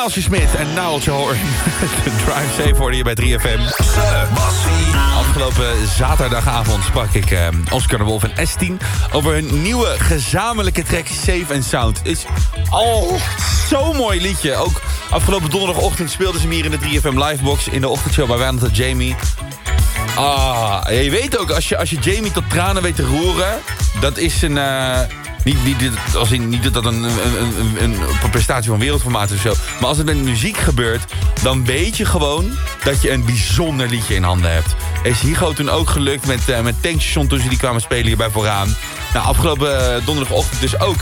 Maaltje Smit en Naaltje Hoorn. Drive Safe hoorde je bij 3FM. Afgelopen zaterdagavond sprak ik Oscar de Wolf en S10... over hun nieuwe gezamenlijke track Safe and Sound. Het is zo'n mooi liedje. Ook afgelopen donderdagochtend speelden ze hem hier in de 3FM Livebox... in de ochtendshow bij Wijnand en Jamie. Je weet ook, als je Jamie tot tranen weet te roeren... dat is een... Niet dat dat een prestatie van wereldformaat is of zo. Maar als het met muziek gebeurt, dan weet je gewoon dat je een bijzonder liedje in handen hebt. Is Higo toen ook gelukt met Tankstation toen ze die kwamen spelen hier bij Vooraan. Nou, afgelopen donderdagochtend dus ook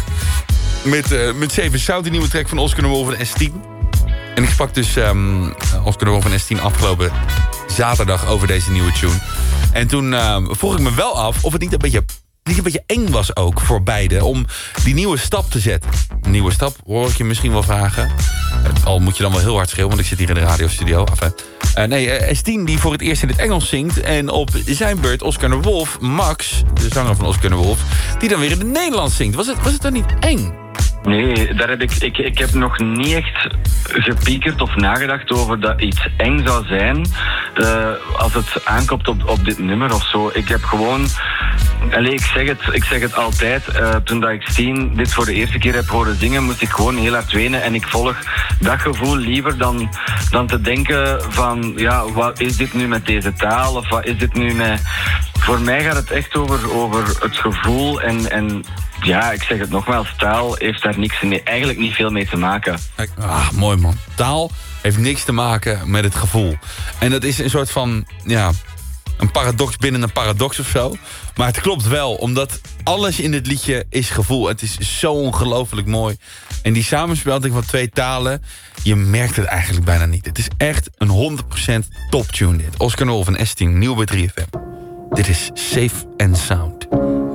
met Safe Sound, die nieuwe track van Oscar de Wolf en S10. En ik sprak dus Oscar de Wolf en S10 afgelopen zaterdag over deze nieuwe tune. En toen vroeg ik me wel af of het niet een beetje eng was ook voor beiden om die nieuwe stap te zetten. Een nieuwe stap, hoor ik je misschien wel vragen. Al moet je dan wel heel hard schreeuwen, want ik zit hier in de radiostudio. S10 die voor het eerst in het Engels zingt. En op zijn beurt Oscar de Wolf, Max, de zanger van Oscar de Wolf... die dan weer in het Nederlands zingt. Was het dan niet eng? Nee, daar heb ik heb nog niet echt gepiekerd of nagedacht over dat iets eng zou zijn als het aankomt op dit nummer of zo. Ik heb gewoon... ik zeg het altijd. Toen dat ik Steen dit voor de eerste keer heb horen zingen, moest ik gewoon heel hard wenen. En ik volg dat gevoel liever dan te denken van... ja, wat is dit nu met deze taal? Of wat is dit nu met... Voor mij gaat het echt over het gevoel en ja, ik zeg het nogmaals, taal heeft daar eigenlijk niet veel mee te maken. Mooi man. Taal heeft niks te maken met het gevoel. En dat is een soort van, ja, een paradox binnen een paradox of zo. Maar het klopt wel, omdat alles in dit liedje is gevoel. Het is zo ongelooflijk mooi. En die samenspeling van twee talen, je merkt het eigenlijk bijna niet. Het is echt een 100% top tune dit. Oscar de Wolf en S10, nieuw bij 3FM. Dit is Safe and Sound.